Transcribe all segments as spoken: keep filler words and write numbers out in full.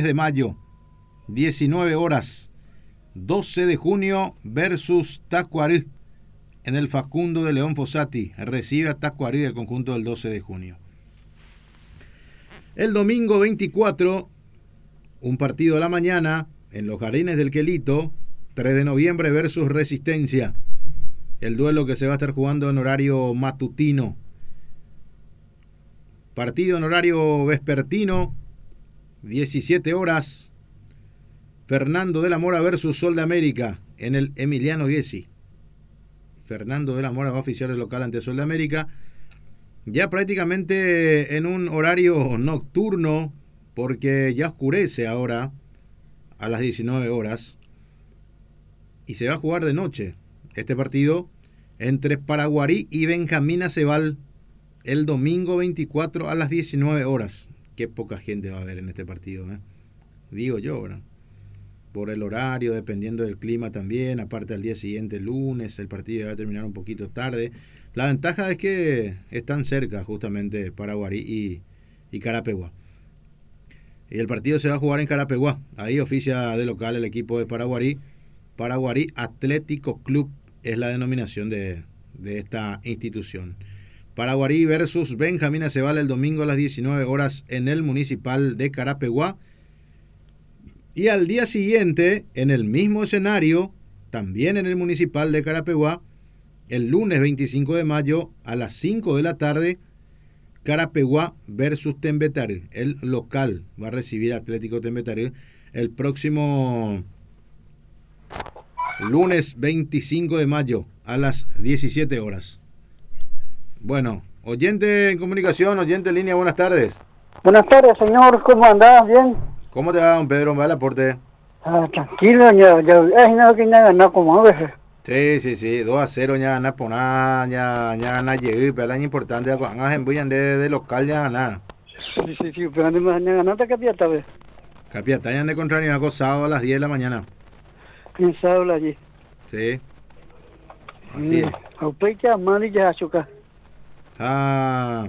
de mayo, diecinueve horas, doce de junio versus Tacuarí. En el Facundo de León Fossati recibe a Tacuarí del conjunto del doce de junio. El domingo veinticuatro, un partido a la mañana en los Jardines del Quelito, tres de noviembre versus Resistencia. El duelo que se va a estar jugando en horario matutino. Partido en horario vespertino, diecisiete horas. Fernando de la Mora versus Sol de América en el Emiliano Gessi. Fernando de la Mora va a oficiar de local ante Sol de América. Ya prácticamente en un horario nocturno, porque ya oscurece ahora a las diecinueve horas. Y se va a jugar de noche este partido entre Paraguarí y Benjamín Acebal el domingo veinticuatro a las diecinueve horas. Qué poca gente va a haber en este partido, ¿eh? Digo yo, ¿verdad? Por el horario, dependiendo del clima también. Aparte, al día siguiente, lunes, el partido va a terminar un poquito tarde. La ventaja es que están cerca justamente Paraguarí y, y Carapeguá. Y el partido se va a jugar en Carapeguá. Ahí oficia de local el equipo de Paraguarí. Paraguarí Atlético Club es la denominación de, de esta institución. Paraguarí versus Benjamín Acebal el domingo a las diecinueve horas en el Municipal de Carapeguá. Y al día siguiente, en el mismo escenario, también en el Municipal de Carapeguá, el lunes veinticinco de mayo a las cinco de la tarde, Carapeguá versus Tembetarí. El local va a recibir Atlético Tembetarí el próximo lunes veinticinco de mayo a las diecisiete horas. Bueno, oyente en comunicación, oyente en línea, buenas tardes. Buenas tardes, señor, ¿cómo andás? ¿Bien? ¿Cómo te va, don Pedro? ¿Va el aporte? Ah, tranquilo, ya, ya, es nada que nada, no como a veces. Sí, sí, sí, dos a cero, ya gana por nada, ya gana llegué, pero es importante, ya en Buyan de, de local ya ganar. Sí, sí, sí, pero además ya ganaste Capiata, ¿ves? Capiata, ya de contrario, me ha sábado a las diez de la mañana. En sábado allí. Sí. Así es. Aupecha, Mali, ya Achuca. Ah.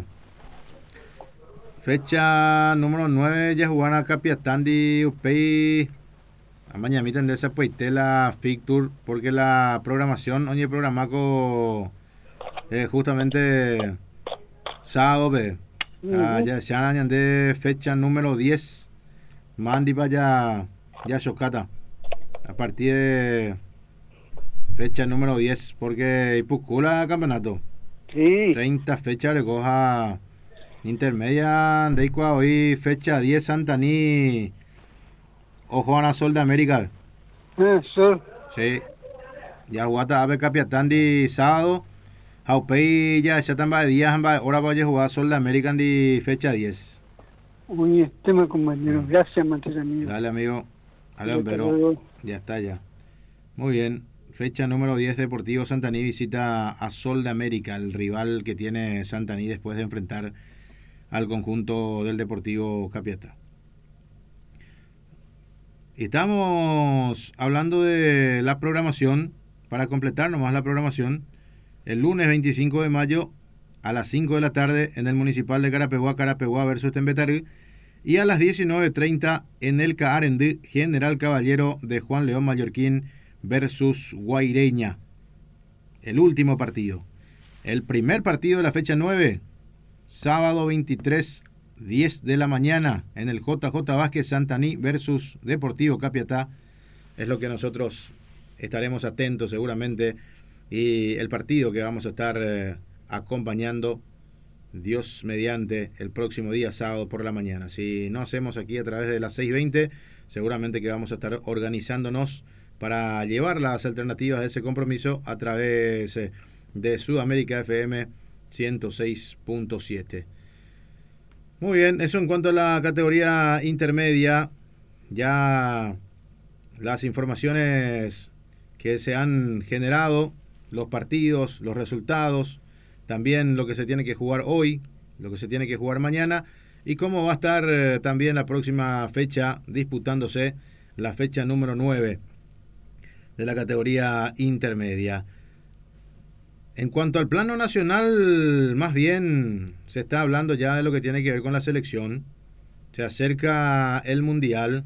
Fecha número nueve, ya jugaron a Capiatandi, Upey. A mañana de esa pues la Fictur, porque la programación, oye, programaco eh, justamente sábado, ve. Uh-huh. Ah, ya se han de fecha número diez. Mandi vaya ya chocata. A partir de fecha número diez, porque Ipucula campeonato. Sí. treinta fechas le coja intermedia de Icua hoy fecha diez Santaní o Juana Sol de América. Eh, Sol. Sí. Ya jugata Ave Capiatandi sábado. Jaupey ya ya tamba de días ahora vaya a jugar Sol de América de fecha diez. Oye, tema compañero, gracias Matías amigo. Dale amigo. Dale, pero ya está ya. Muy bien. Fecha número diez, Deportivo Santaní visita a Sol de América, el rival que tiene Santaní después de enfrentar al conjunto del Deportivo Capiatá. Estamos hablando de la programación, para completar nomás la programación, el lunes veinticinco de mayo a las cinco de la tarde en el Municipal de Carapeguá, Carapeguá versus Tembetarí, y a las diecinueve treinta en el Caarendí, General Caballero de Juan León Mallorquín versus Guaireña. El último partido. El primer partido de la fecha nueve, sábado veintitrés, diez de la mañana, en el J J Vázquez Santaní versus Deportivo Capiatá. Es lo que nosotros estaremos atentos seguramente. Y el partido que vamos a estar eh, acompañando, Dios mediante, el próximo día sábado por la mañana. Si no hacemos aquí a través de las seis veinte, seguramente que vamos a estar organizándonos para llevar las alternativas de ese compromiso a través eh, de Sudamérica F M ciento seis punto siete. Muy bien, eso en cuanto a la categoría intermedia. Ya las informaciones que se han generado, los partidos, los resultados, también lo que se tiene que jugar hoy, lo que se tiene que jugar mañana y cómo va a estar eh, también la próxima fecha disputándose, la fecha número nueve de la categoría intermedia. En cuanto al plano nacional, más bien se está hablando ya de lo que tiene que ver con la selección. Se acerca el Mundial.